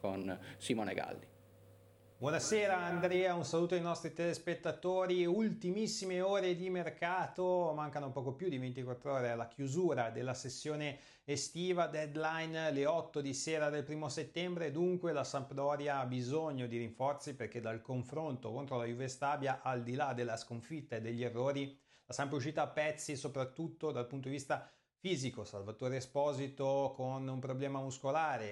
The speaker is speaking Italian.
con Simone Galli. Buonasera Andrea, un saluto ai nostri telespettatori. Ultimissime ore di mercato, mancano poco più di 24 ore alla chiusura della sessione estiva, deadline le 8 di sera del 1 settembre, dunque la Sampdoria ha bisogno di rinforzi perché dal confronto contro la Juve Stabia, al di là della sconfitta e degli errori, la Samp è uscita a pezzi soprattutto dal punto di vista fisico. Salvatore Esposito con un problema muscolare